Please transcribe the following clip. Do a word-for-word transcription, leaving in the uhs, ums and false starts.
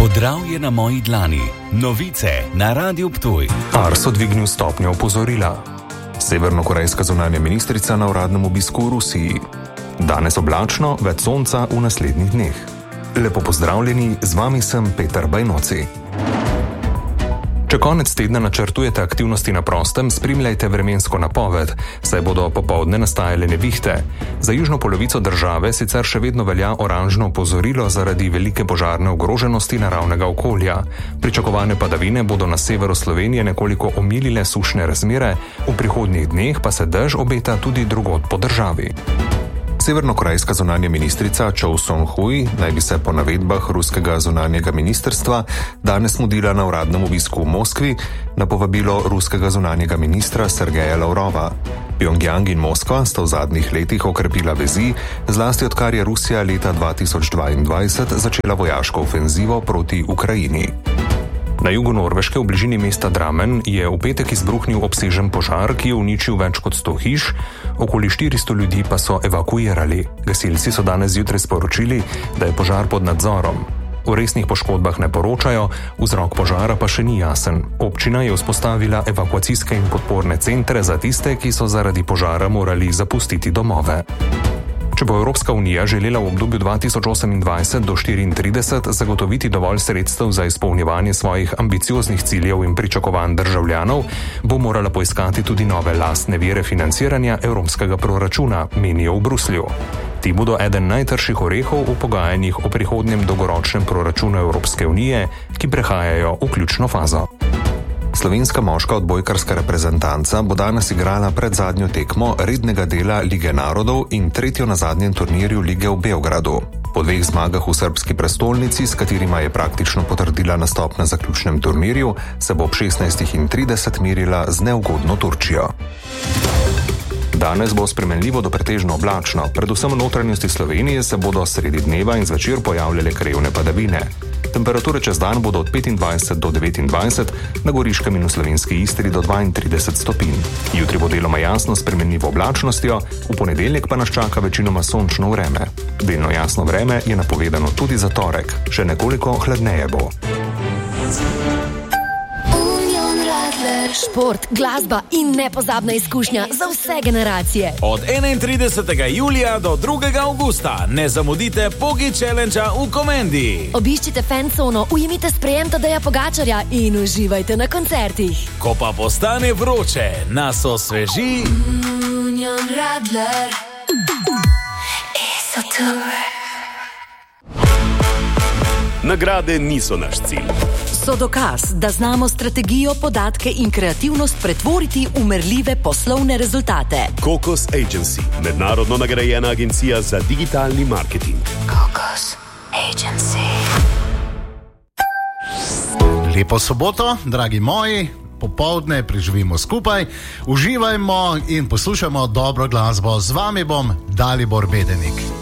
Podravje na moji dlani. Novice na Radiu Ptuj. Arso dvignil stopnjo opozorila. Severnokorejska zunanja ministrica na uradnem obisku v Rusiji. Danes oblačno, več sonca v naslednjih dneh. Lepo pozdravljeni, z vami sem Peter Bajnoci. Če konec tedna načrtujete aktivnosti na prostem, spremljajte vremensko napoved, saj bodo popoldne nastajale nevihte. Za južno polovico države sicer še vedno velja oranžno opozorilo zaradi velike požarne ogroženosti naravnega okolja. Pričakovane padavine bodo na severu Slovenije nekoliko omilile sušne razmere, v prihodnjih dneh pa se dež obeta tudi drugod po državi. Severnokorejska zunanja ministrica Cho Song-hui naj bi se po navedbah ruskega zunanjega ministrstva danes mudila na uradnem obisku v Moskvi na povabilo ruskega zunanjega ministra Sergeja Lavrova. Pjongjang in Moskva sta v zadnjih letih okrepila vezi, zlasti odkar je Rusija leta dva tisoč dvaindvajset začela vojaško ofenzivo proti Ukrajini. Na jugu Norveške v bližini mesta Drammen je v petek izbruhnil obsežen požar, ki je uničil več kot sto hiš, okoli štiristo ljudi pa so evakuirali. Gasilci so danes zjutraj sporočili, da je požar pod nadzorom. O resnih poškodbah ne poročajo, vzrok požara pa še ni jasen. Občina je vzpostavila evakuacijske in podporne centre za tiste, ki so zaradi požara morali zapustiti domove. Če bo Evropska unija želela v obdobju dva tisoč osemindvajset do štiriintrideset zagotoviti dovolj sredstev za izpolnjevanje svojih ambicioznih ciljev in pričakovanj državljanov, bo morala poiskati tudi nove lastne vire financiranja evropskega proračuna, menijo v Bruslju. Ti bodo eden najtrših orehov v pogajanjih o prihodnjem dolgoročnem proračunu Evropske unije, ki prehajajo v ključno fazo. Slovenska moška odbojkarska reprezentanca bo danes igrala pred zadnjo tekmo rednega dela Lige narodov in tretjo na zadnjem turnirju Lige v Beogradu. Po dveh zmagah v srbski prestolnici, s katerima je praktično potrdila nastop na zaključnem turnirju, se bo ob šestnajstih trideset merila z neugodno Turčijo. Danes bo spremenljivo do pretežno oblačno, predvsem v notranjosti Slovenije se bodo sredi dneva in zvečer pojavljale krajevne padavine. Temperature čez dan bodo od petindvajset do devetindvajset, na Goriškem in v slovenski Istri do dvaintrideset stopinj. Jutri bo deloma jasno s spremenljivo oblačnostjo, v ponedeljek pa nas čaka večinoma sončno vreme. Delno jasno vreme je napovedano tudi za torek, še nekoliko hladneje bo. Šport, glasba in nepozabna izkušnja za vse generacije. Od enaintridesetega julija do drugega avgusta ne zamudite Pogi Challengea v Komendi. Obiščite fancono, ujemite sprejem Tadeja Pogačarja in uživajte na koncertih. Ko pa postane vroče, nas osveži Union Radler Esotour. Nagrade niso naš cilj. So dokaz, da znamo strategijo, podatke in kreativnost pretvoriti v merljive poslovne rezultate. Kokos Agency, mednarodno nagrajena agencija za digitalni marketing. Kokos Agency. Lepo soboto, dragi moji, popoldne preživimo skupaj, uživajmo in poslušajmo dobro glasbo. Z vami bom Dalibor Bedenik.